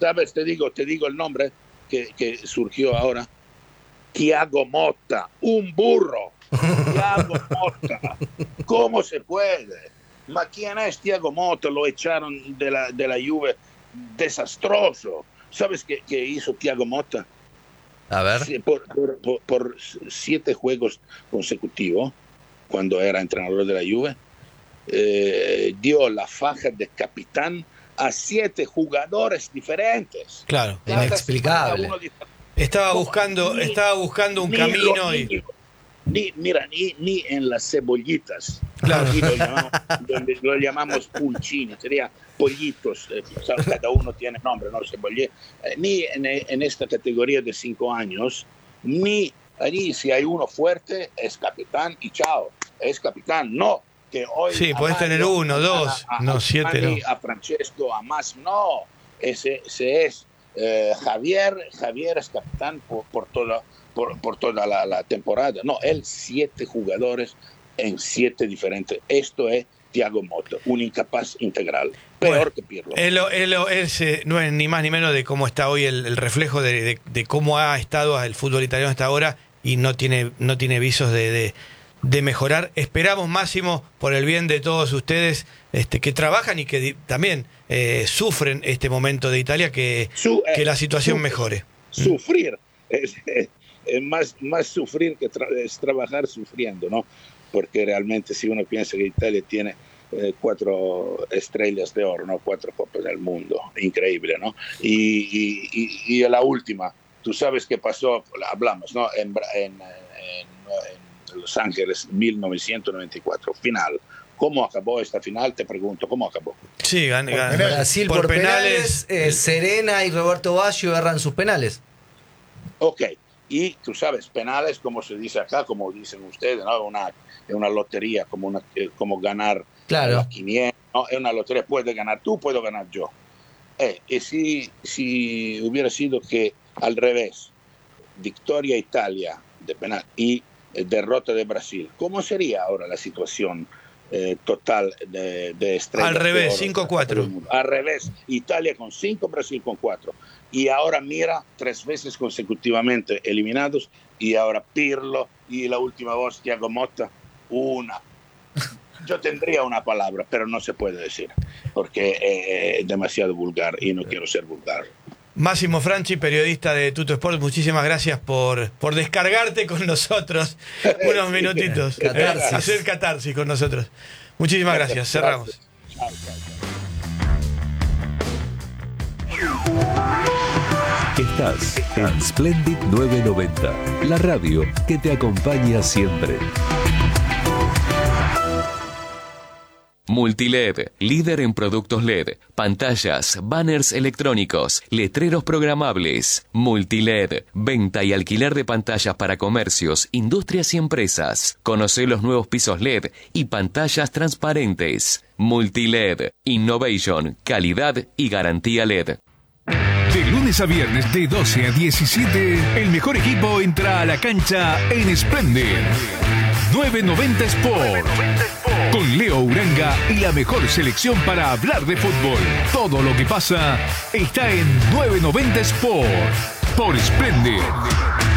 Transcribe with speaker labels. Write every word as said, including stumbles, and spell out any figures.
Speaker 1: sabes, te digo, te digo el nombre que, que surgió ahora. Thiago Motta, un burro. Thiago Motta, ¿cómo se puede? ¿Ma quién es Thiago Motta? Lo echaron de la, de la Juve, desastroso. ¿Sabes qué, qué hizo Thiago Motta?
Speaker 2: A ver.
Speaker 1: Por, por, por, por siete juegos consecutivos, cuando era entrenador de la Juve, eh, dio la faja de capitán a siete jugadores diferentes.
Speaker 2: Claro,
Speaker 3: Cada inexplicable.
Speaker 2: Estaba buscando,
Speaker 1: ni,
Speaker 2: estaba buscando un
Speaker 1: ni
Speaker 2: camino
Speaker 1: lo,
Speaker 2: y...
Speaker 1: Ni, ni, mira, ni, ni en las cebollitas.
Speaker 2: Claro.
Speaker 1: Aquí lo llamamos, lo llamamos pulcini, sería pollitos, eh, cada uno tiene nombre, no cebolle. Eh, ni en, en esta categoría de cinco años, ni allí si hay uno fuerte, es capitán y chao, es capitán. No, que hoy...
Speaker 2: Sí, podés
Speaker 1: Mario,
Speaker 2: tener uno, dos,
Speaker 1: a, a,
Speaker 2: no,
Speaker 1: a
Speaker 2: siete
Speaker 1: Gianni,
Speaker 2: no.
Speaker 1: A Francesco, a más, no, ese, ese es... Eh, Javier, Javier es capitán por, por toda, por, por toda la, la temporada. No, él siete jugadores en siete diferentes. Esto es Thiago Motta, un incapaz integral. Peor bueno, que Pirlo.
Speaker 2: Él, él, él se, no es ni más ni menos de cómo está hoy el, el reflejo de, de, de cómo ha estado el fútbol italiano hasta ahora y no tiene, no tiene visos de, de, de mejorar. Esperamos, Máximo, por el bien de todos ustedes este, que trabajan y que di, también eh, sufren este momento de Italia, que, Su, eh, que la situación
Speaker 1: su,
Speaker 2: mejore.
Speaker 1: Sufrir, es, es, es más, más sufrir que tra es trabajar sufriendo, ¿no? Porque realmente si uno piensa que Italia tiene eh, cuatro estrellas de oro, ¿no? Cuatro copas del mundo, increíble, ¿no? Y, y, y, y la última, tú sabes qué pasó, hablamos, ¿no? En, en, en, en Los Ángeles, mil novecientos noventa y cuatro, final. ¿Cómo acabó esta final? Te pregunto, ¿cómo acabó?
Speaker 2: Sí, gan, gan,
Speaker 3: Brasil por, por penales, penales eh, Serena y Roberto Baggio erran sus penales.
Speaker 1: Ok, y tú sabes, penales, como se dice acá, como dicen ustedes, ¿no? Una, una lotería, como, una, como ganar
Speaker 3: claro.
Speaker 1: la quinientas, ¿no? Es una lotería, puedes ganar tú, puedo ganar yo. Eh, y si, si hubiera sido que al revés, victoria Italia de penal y eh, derrota de Brasil, ¿cómo sería ahora la situación eh, total de, de estrellas?
Speaker 2: Al revés, cinco cuatro.
Speaker 1: Al revés, Italia con cinco, Brasil con cuatro. Y ahora mira, tres veces consecutivamente eliminados, y ahora Pirlo y la última voz, Thiago Motta, una. Yo tendría una palabra, pero no se puede decir, porque es demasiado vulgar y no quiero ser vulgar.
Speaker 2: Máximo Franchi, periodista de Tutto Sport, muchísimas gracias por, por descargarte con nosotros unos minutitos.
Speaker 3: Catarsis.
Speaker 2: Eh, hacer catarsis con nosotros. Muchísimas gracias, cerramos.
Speaker 1: Chao, chao.
Speaker 4: Estás en Splendid novecientos noventa, la radio que te acompaña siempre.
Speaker 5: Multiled, líder en productos L E D, pantallas, banners electrónicos, letreros programables. Multiled, venta y alquiler de pantallas para comercios, industrias y empresas. Conoce los nuevos pisos L E D y pantallas transparentes. Multiled, innovation, calidad y garantía L E D.
Speaker 6: De lunes a viernes de doce a diecisiete, el mejor equipo entra a la cancha en Splendid novecientos noventa Sport. Con Leo Uranga y la mejor selección para hablar de fútbol. Todo lo que pasa está en novecientos noventa Sport por Splendid.